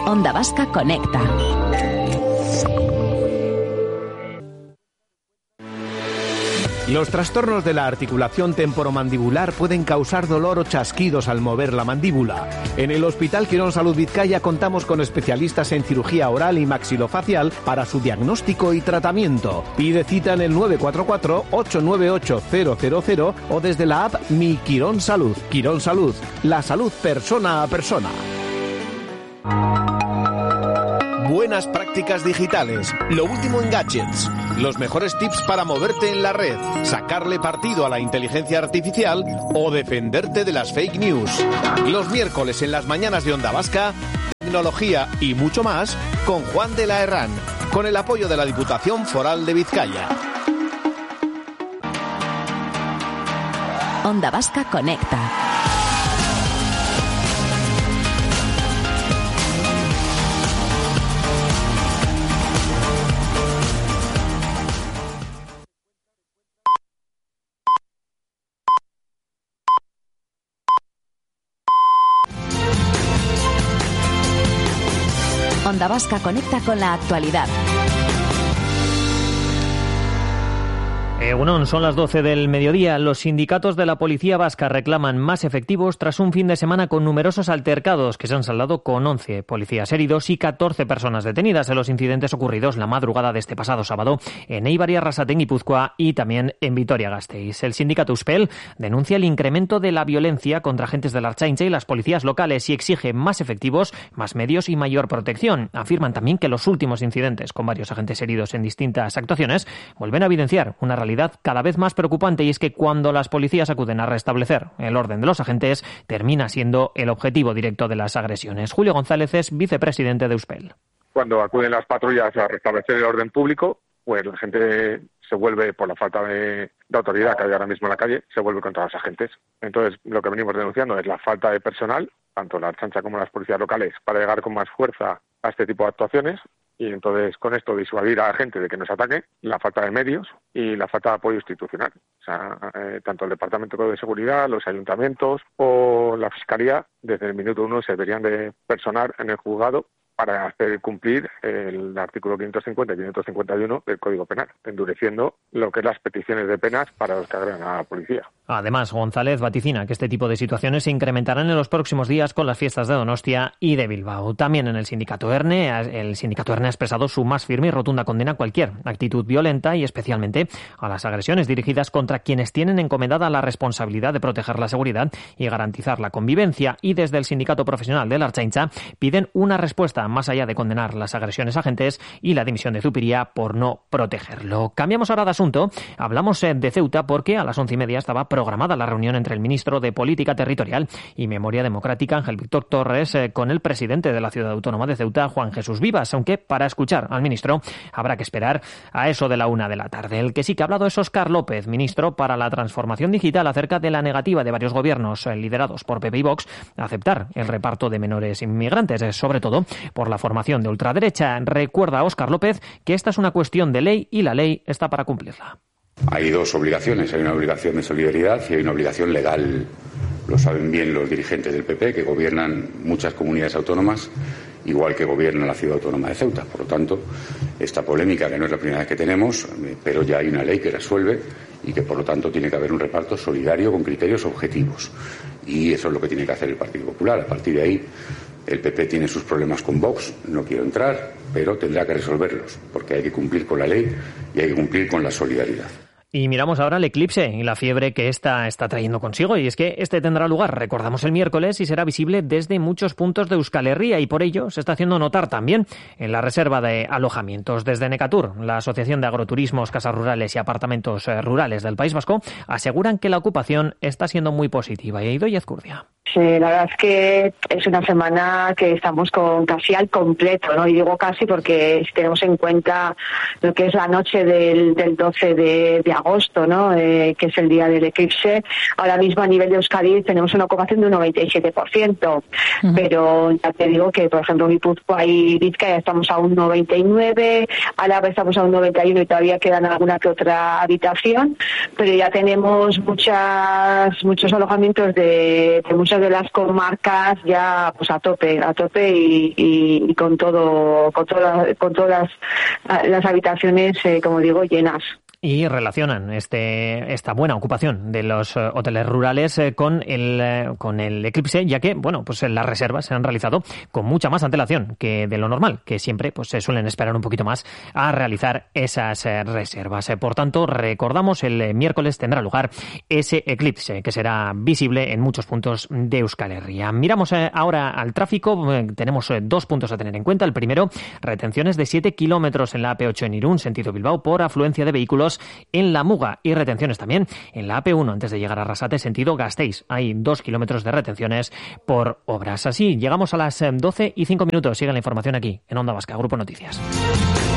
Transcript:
Onda Vasca Conecta. Los trastornos de la articulación temporomandibular pueden causar dolor o chasquidos al mover la mandíbula. En el Hospital Quirón Salud Vizcaya contamos con especialistas en cirugía oral y maxilofacial para su diagnóstico y tratamiento. Pide cita en el 944-898-000 o desde la app Mi Quirón Salud. Quirón Salud, la salud persona a persona. Buenas prácticas digitales, lo último en gadgets, los mejores tips para moverte en la red, sacarle partido a la inteligencia artificial o defenderte de las fake news. Los miércoles en las mañanas de Onda Vasca, tecnología y mucho más con Juan de la Herrán, con el apoyo de la Diputación Foral de Vizcaya. Onda Vasca Conecta. Onda Vasca Conecta con la actualidad. Son las 12 del mediodía. Los sindicatos de la Policía Vasca reclaman más efectivos tras un fin de semana con numerosos altercados que se han saldado con 11 policías heridos y 14 personas detenidas en los incidentes ocurridos la madrugada de este pasado sábado en Eibar y Arrasate, Guipúzcoa, y también en Vitoria-Gasteiz. El sindicato USPEL denuncia el incremento de la violencia contra agentes de la Ertzaintza y las policías locales y exige más efectivos, más medios y mayor protección. Afirman también que los últimos incidentes con varios agentes heridos en distintas actuaciones vuelven a evidenciar una realidad cada vez más preocupante, y es que cuando las policías acuden a restablecer el orden de los agentes, termina siendo el objetivo directo de las agresiones. Julio González es vicepresidente de USPEL. Cuando acuden las patrullas a restablecer el orden público, pues la gente se vuelve, por la falta de autoridad que hay ahora mismo en la calle, se vuelve contra los agentes. Entonces, lo que venimos denunciando es la falta de personal, tanto la Ertzaintza como las policías locales, para llegar con más fuerza a este tipo de actuaciones. Y entonces, con esto, disuadir a la gente de que nos ataque, la falta de medios y la falta de apoyo institucional. O sea, tanto el Departamento de Seguridad, los ayuntamientos o la Fiscalía, desde el minuto 1 se deberían de personar en el juzgado para hacer cumplir el artículo 550 y 551 del Código Penal, endureciendo lo que es las peticiones de penas para los que agredan a la policía. Además, González vaticina que este tipo de situaciones se incrementarán en los próximos días con las fiestas de Donostia y de Bilbao. También en el sindicato ERNE ha expresado su más firme y rotunda condena a cualquier actitud violenta y especialmente a las agresiones dirigidas contra quienes tienen encomendada la responsabilidad de proteger la seguridad y garantizar la convivencia. Y desde el sindicato profesional de la Ertzaintza piden una respuesta más allá de condenar las agresiones a agentes y la dimisión de Zupiria por no protegerlo. Cambiamos ahora de asunto. Hablamos de Ceuta porque a las 11:30 estaba programada la reunión entre el ministro de Política Territorial y Memoria Democrática, Ángel Víctor Torres, con el presidente de la ciudad autónoma de Ceuta, Juan Jesús Vivas, aunque para escuchar al ministro habrá que esperar a eso de la 1 de la tarde. El que sí que ha hablado es Óscar López, ministro para la Transformación Digital, acerca de la negativa de varios gobiernos liderados por PP y Vox a aceptar el reparto de menores inmigrantes, sobre todo por la formación de ultraderecha. Recuerda a Óscar López que esta es una cuestión de ley y la ley está para cumplirla. Hay dos obligaciones, hay una obligación de solidaridad y hay una obligación legal. Lo saben bien los dirigentes del PP, que gobiernan muchas comunidades autónomas, igual que gobierna la ciudad autónoma de Ceuta. Por lo tanto, esta polémica, que no es la primera vez que tenemos, pero ya hay una ley que resuelve y que, por lo tanto, tiene que haber un reparto solidario con criterios objetivos. Y eso es lo que tiene que hacer el Partido Popular. A partir de ahí, el PP tiene sus problemas con Vox, no quiero entrar, pero tendrá que resolverlos, porque hay que cumplir con la ley y hay que cumplir con la solidaridad. Y miramos ahora el eclipse y la fiebre que está trayendo consigo, y es que este tendrá lugar, recordamos, el miércoles y será visible desde muchos puntos de Euskal Herria, y por ello se está haciendo notar también en la reserva de alojamientos. Desde Necatur, la Asociación de Agroturismos, Casas Rurales y Apartamentos Rurales del País Vasco, aseguran que la ocupación está siendo muy positiva. Y Idoia Ezcurdia. Sí, la verdad es que es una semana que estamos con casi al completo, ¿no? Y digo casi porque si tenemos en cuenta lo que es la noche del 12 de agosto, agosto, ¿no? Que es el día del eclipse. Ahora mismo a nivel de Euskadi tenemos una ocupación de un 97%, pero ya te digo que, por ejemplo, Guipúzcoa y Vizcaya estamos a un 99%, Álava estamos a un 91% y todavía quedan alguna que otra habitación, pero ya tenemos muchos alojamientos de muchas de las comarcas ya pues a tope y con todas las habitaciones, como digo, llenas. Y relacionan esta buena ocupación de los hoteles rurales con el eclipse, ya que, bueno, pues las reservas se han realizado con mucha más antelación que de lo normal, que siempre pues se suelen esperar un poquito más a realizar esas reservas. Por tanto, recordamos, el miércoles tendrá lugar ese eclipse que será visible en muchos puntos de Euskal Herria. Miramos ahora al tráfico. Tenemos 2 puntos a tener en cuenta. El primero, retenciones de 7 kilómetros en la AP8 en Irún, sentido Bilbao, por afluencia de vehículos en la Muga, y retenciones también en la AP1 antes de llegar a Arrasate, sentido Gasteiz. Hay 2 kilómetros de retenciones por obras. Así llegamos a las 12:05. Sigue la información aquí en Onda Vasca, Grupo Noticias.